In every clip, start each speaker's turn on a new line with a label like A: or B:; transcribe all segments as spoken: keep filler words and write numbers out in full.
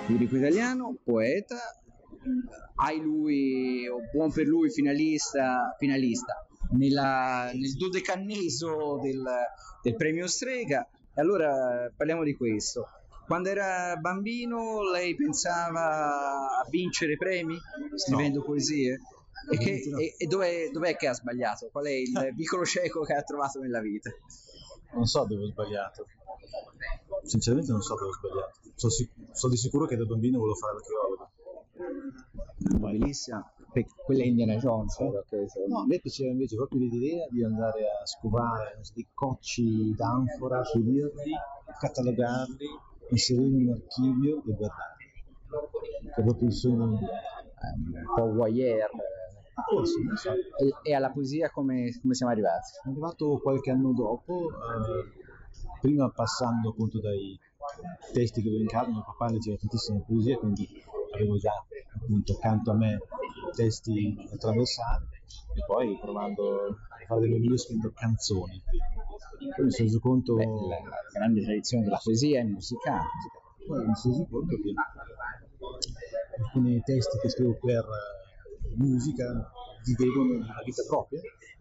A: lirico italiano, poeta, hai lui, o buon per lui, finalista, finalista nella, nel dodecanneso del, del premio Strega. E allora parliamo di questo. Quando era bambino lei pensava a vincere premi scrivendo
B: No.
A: poesie? E, che, e, e dov'è, dov'è che ha sbagliato? Qual è il vicolo cieco che ha trovato nella vita?
B: Non so dove ho sbagliato. Sinceramente non so dove ho sbagliato. So, sic- so di sicuro che da bambino volevo fare l'archeologo.
A: Bellissima, quella è Indiana Jones. Eh?
B: No, a me piaceva invece proprio l'idea di andare a scovare dei cocci d'anfora, pulirli, catalogarli, inserirli in un archivio e guardarli. Che è proprio il sogno di
A: un po' voyeur.
B: Forse, non so.
A: E, e alla poesia come, come siamo arrivati?
B: Sono arrivato qualche anno dopo, eh, prima passando appunto dai testi che avevo in casa. Mio papà leggeva tantissima poesia, quindi avevo già appunto accanto a me testi da attraversare, e poi provando a fare delle mie scrivendo canzoni. Poi mi sono reso conto.
A: Beh, la, la grande tradizione della poesia è musicale.
B: Poi mi sono reso conto che alcuni testi che scrivo per musica vivevano una vita propria.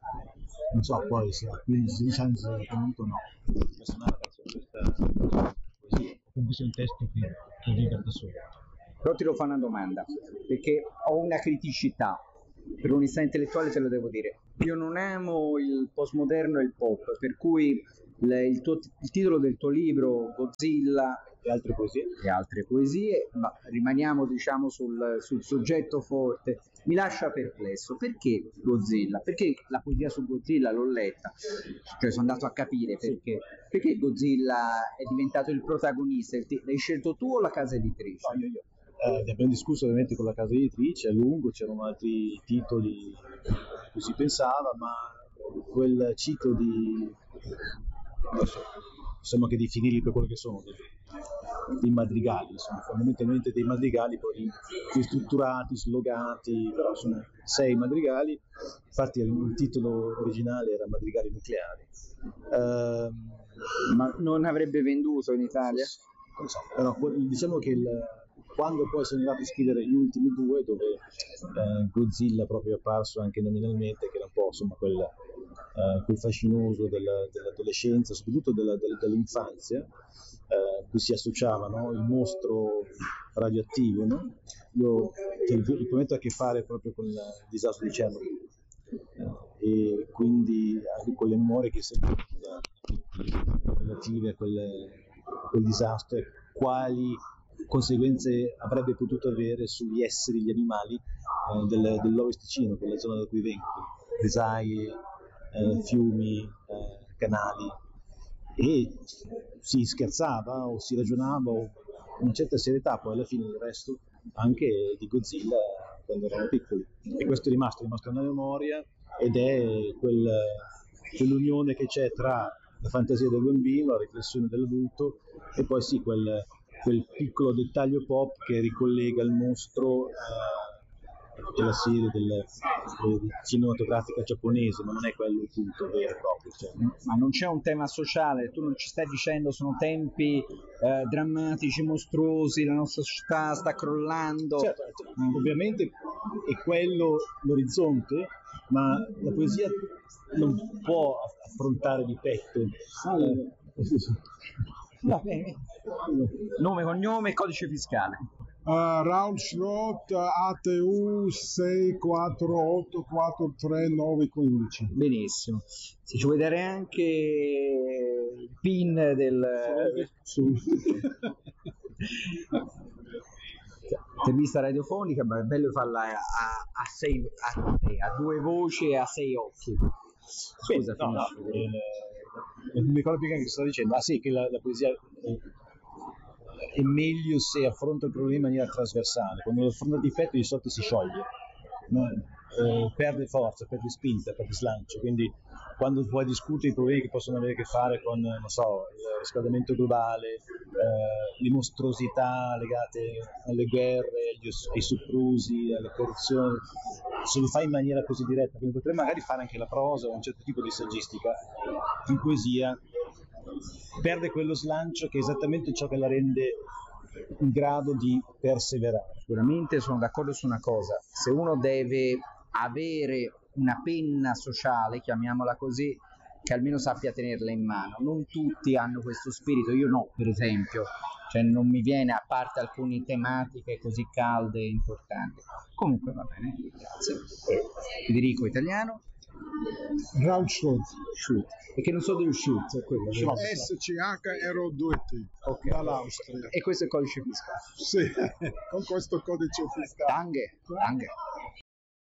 B: Non so poi se a quindici sedici anni si è venuto o no. Personale faccio questa poesia, comunque sia un testo che, che vive da solo.
A: Però ti devo fare una domanda, perché ho una criticità, per onestà intellettuale te lo devo dire. Io non amo il postmoderno e il pop, per cui le, il, tuo, il titolo del tuo libro, Godzilla
B: e altre poesie,
A: e altre poesie, ma rimaniamo diciamo sul, sul soggetto forte, mi lascia perplesso. Perché Godzilla? Perché la poesia su Godzilla l'ho letta, cioè sono andato a capire perché. Perché Godzilla è diventato il protagonista? L'hai scelto tu o la casa editrice?
B: No, io, io. Eh, ne abbiamo discusso ovviamente con la casa editrice a lungo, c'erano altri titoli a cui si pensava, ma quel ciclo di, adesso, possiamo anche definirli per quello che sono, dei, dei madrigali, sono fondamentalmente dei madrigali poi ristrutturati, slogati, però sono sei madrigali. Infatti il titolo originale era Madrigali nucleari. Eh,
A: ma non avrebbe venduto in Italia?
B: Non so, però diciamo che il, quando poi sono arrivato a scrivere gli ultimi due, dove eh, Godzilla proprio è apparso anche nominalmente, che era un po' insomma quel, eh, quel fascinoso della, dell'adolescenza, soprattutto della, della, dell'infanzia, eh, cui si associava, no? Il mostro radioattivo, no? Io, cioè, il, il progetto ha a che fare proprio con il disastro di Chernobyl, eh, e quindi anche con le memorie che sembrano relative a quelle, quel disastro e quali conseguenze avrebbe potuto avere sugli esseri, gli animali eh, del, dell'Ovest Ticino, che è la zona da cui vengo, pesaie, eh, fiumi, eh, canali, e si scherzava o si ragionava o con certa serietà poi alla fine del resto anche di Godzilla quando eravamo piccoli, e questo è rimasto, è rimasto nella memoria, ed è quel, quell'unione che c'è tra la fantasia del bambino, la riflessione dell'adulto e poi sì quel, quel piccolo dettaglio pop che ricollega il mostro a tutta la serie del, del cinematografica giapponese, ma non è quello il punto vero e proprio. Cioè.
A: Ma non c'è un tema sociale? Tu non ci stai dicendo sono tempi eh, drammatici, mostruosi, la nostra società sta crollando?
B: Certo, mm. Ovviamente è quello l'orizzonte, ma la poesia non può affrontare di petto.
A: Allora. Va bene. Nome, cognome e codice fiscale.
C: Uh, Raul Schrott, A T U sei quattro otto quattro tre nove uno cinque.
A: Benissimo. Se ci vuoi dare anche il pin del
C: sì.
A: Intervista radiofonica, ma è bello farla a, a, sei, a, a due voci e a sei occhi. Scusa,
B: no, no, eh, non mi ricordo più che stavo dicendo. Ah sì, che la, la poesia eh, è meglio se affronta il problema in maniera trasversale. Quando lo affronta di petto di solito si scioglie, no? eh, perde forza, perde spinta, perde slancio. Quindi quando puoi discutere i problemi che possono avere a che fare con, non so, il riscaldamento globale, eh, le mostruosità legate alle guerre, agli, ai soprusi, alla corruzione, se lo fai in maniera così diretta, quindi potrei magari fare anche la prosa o un certo tipo di saggistica, in poesia perde quello slancio che è esattamente ciò che la rende in grado di perseverare.
A: Sicuramente sono d'accordo su una cosa: se uno deve avere una penna sociale, chiamiamola così, che almeno sappia tenerla in mano. Non tutti hanno questo spirito, io no, per esempio, cioè non mi viene, a parte alcune tematiche così calde e importanti. Comunque va bene, grazie. Federico, italiano?
C: Raul Schroth.
A: Schroth. E che non so dello Schroth, è quello. vero?
C: S C H R O due T,
A: Ok.
C: dall'Austria.
A: E questo è il codice fiscale.
C: Sì, con questo codice fiscale.
A: Danke, danke.